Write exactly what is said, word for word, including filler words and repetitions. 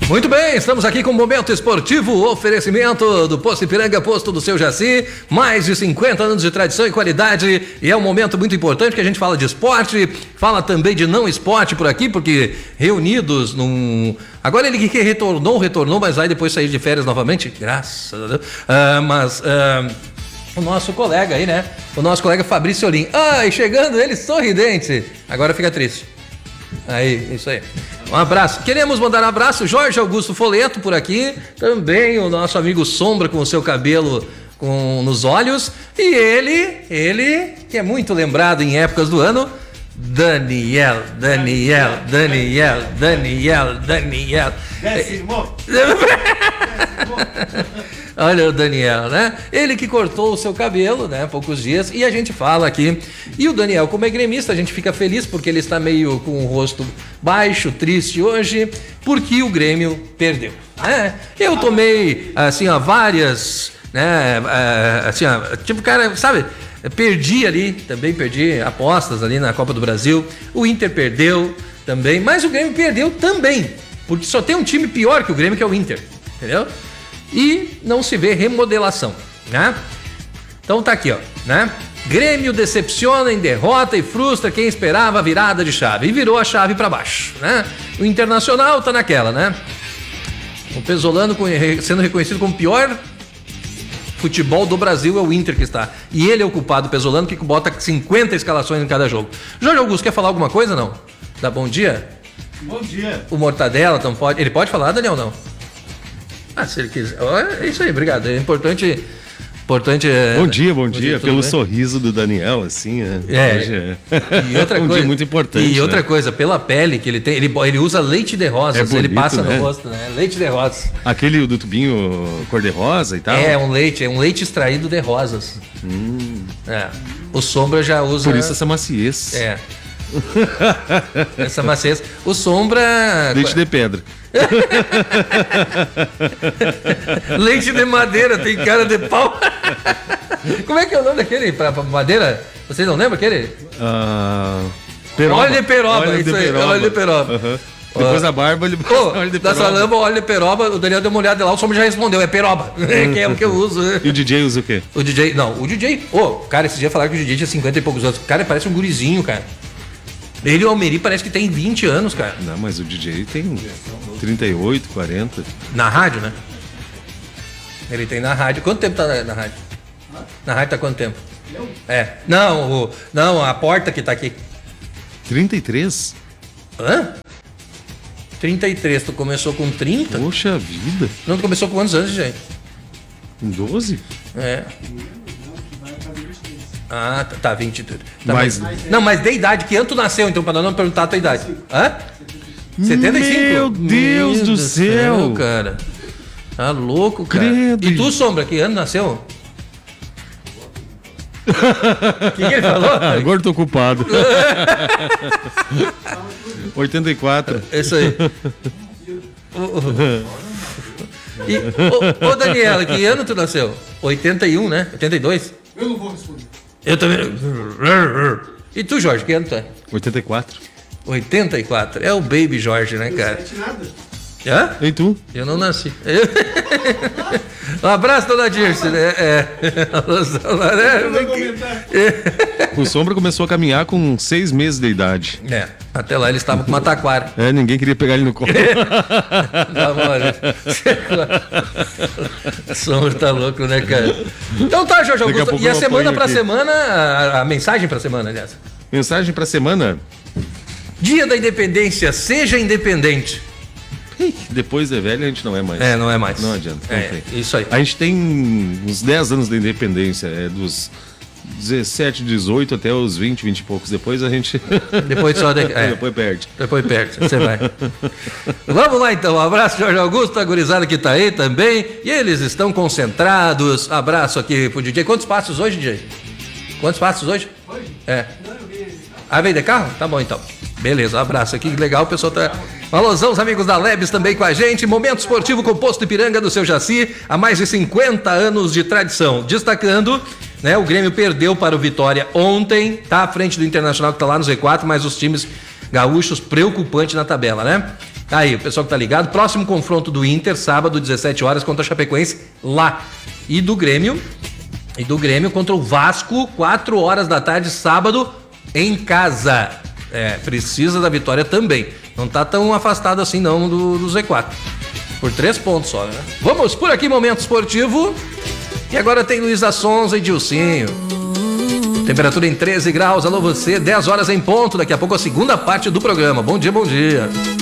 Muito bem, estamos aqui com o Momento Esportivo, oferecimento do Posto Ipiranga, posto do seu Jaci, mais de cinquenta anos de tradição e qualidade, e é um momento muito importante que a gente fala de esporte, fala também de não esporte por aqui, porque reunidos num... Agora ele que retornou, retornou, mas vai depois sair de férias novamente, graças a Deus, uh, mas... Uh... O nosso colega aí, né? O nosso colega Fabrício Olim. Ai, chegando ele sorridente. Agora fica triste. Aí, isso aí. Um abraço. Queremos mandar um abraço. Jorge Augusto Foleto por aqui. Também o nosso amigo Sombra com o seu cabelo com, nos olhos. E ele, ele, que é muito lembrado em épocas do ano, Daniel, Daniel, Daniel, Daniel, Daniel. Décimo. Olha o Daniel, né? Ele que cortou o seu cabelo, né? Há poucos dias, e a gente fala aqui. E o Daniel, como é gremista, a gente fica feliz porque ele está meio com o rosto baixo, triste hoje, porque o Grêmio perdeu, né? Eu tomei, assim, ó, várias, né? Assim, ó, tipo, cara, sabe? Perdi ali, também perdi apostas ali na Copa do Brasil. O Inter perdeu também, mas o Grêmio perdeu também, porque só tem um time pior que o Grêmio, que é o Inter, entendeu? E não se vê remodelação, né? Então tá aqui, ó, né? Grêmio decepciona em derrota e frustra quem esperava a virada de chave. E virou a chave pra baixo, né? O Internacional tá naquela, né? O Pesolano sendo reconhecido como o pior futebol do Brasil é o Inter que está. E ele é o culpado, o Pesolano, que bota cinquenta escalações em cada jogo. Jorge Augusto, quer falar alguma coisa, não? Dá bom dia? Bom dia. O Mortadela, então pode... Ele pode falar, Daniel, não? Ah, se ele quiser. É isso aí, obrigado. É importante. importante é... Bom dia, bom, bom dia. dia Pelo bem? Sorriso do Daniel, assim. É. é. E outra um coisa. Dia muito importante. E outra né? coisa, pela pele que ele tem, ele, ele usa leite de rosas, é bonito, ele passa né? no rosto, né? Leite de rosas. Aquele do tubinho cor-de-rosa e tal? É, um leite, é um leite extraído de rosas. Hum. É. O Sombra já usa. Por isso essa maciez. É. Essa maciez. O Sombra. Leite de pedra. Leite de madeira, tem cara de pau. Como é que é o nome daquele pra, pra madeira? Você não lembra aquele? Uh, peroba. Óleo de peroba, óleo isso de aí, peroba. óleo de peroba. Uhum. Depois da barba, ele oh, óleo de peroba. Da salamba, óleo de peroba, o Daniel deu uma olhada lá, o Sombra já respondeu, é peroba, que é o que eu uso. E o D J usa o quê? O D J, não, o D J, ô, oh, cara, esse dia falaram que o D J tinha cinquenta e poucos anos, cara, parece um gurizinho, cara. Ele e o Almeri parece que tem vinte anos, cara. Não, mas o D J tem trinta e oito, quarenta. Na rádio, né? Ele tem na rádio. Quanto tempo tá na, na rádio? Na rádio tá quanto tempo? Eu? É. Não, o, não, a porta que tá aqui. trinta e três? Hã? trinta e três, tu começou com trinta? Poxa vida. Não, tu começou com quantos anos, gente? Com doze? É. Ah, tá, vinte. Tá, mas, mas, não, mas de idade, que ano tu nasceu, então, pra não perguntar a tua idade? Hã? setenta e cinco? Meu Deus Meu do céu. céu, cara. Tá louco, cara. Credo. E tu, Sombra, que ano nasceu? O que, que ele falou? Agora tô ocupado. oitenta e quatro. Isso aí. E, ô, ô, Daniela, que ano tu nasceu? oitenta e um, né? oitenta e dois? Eu não vou responder. Eu também. E tu, Jorge, que ano tu é? oitenta e quatro. oitenta e quatro. É o Baby Jorge, né, cara? Hã? E tu? Eu não nasci. Um abraço, dona Dirce. Né? É. O Sombra começou a caminhar com seis meses de idade. É, até lá ele estava com uma taquara. É, ninguém queria pegar ele no colo. Tá mole. O Sombra tá louco, né, cara? Então tá, Jorge Augusto. E a semana pra aqui. semana, a, a mensagem pra semana, aliás. Mensagem pra semana? Dia da Independência, seja independente. Depois de velho a gente não é mais. É, não é mais. Não adianta. Não é, tem. Isso aí. A gente tem uns dez anos de independência, é dos dezessete, dezoito até os vinte, vinte e poucos. Depois a gente. Depois só. De... É. Depois perde. Depois perde, você vai. Vamos lá então. Um abraço, Jorge Augusto, a gurizada que tá aí também. E eles estão concentrados. Abraço aqui pro D J. Quantos passos hoje, D J? Quantos passos hoje? Hoje? É. Ah, veio de carro? Tá bom então. Beleza, um abraço aqui, que legal, o pessoal tá... Alusão, os amigos da Lebes também com a gente. Momento esportivo com o Posto Ipiranga do seu Jaci, há mais de cinquenta anos de tradição. Destacando, né, o Grêmio perdeu para o Vitória ontem, tá à frente do Internacional que tá lá no Z quatro, mas os times gaúchos preocupante na tabela, né? Aí, o pessoal que tá ligado, próximo confronto do Inter, sábado, dezessete horas, contra a Chapecoense, lá. E do Grêmio, e do Grêmio contra o Vasco, quatro horas da tarde, sábado, em casa. É, precisa da vitória também. Não tá tão afastado assim não do, do Z quatro. Por três pontos só, né? Vamos por aqui, Momento Esportivo. E agora tem Luísa Sonza e Dilcinho. Temperatura em treze graus. Alô você, dez horas em ponto. Daqui a pouco a segunda parte do programa. Bom dia, bom dia.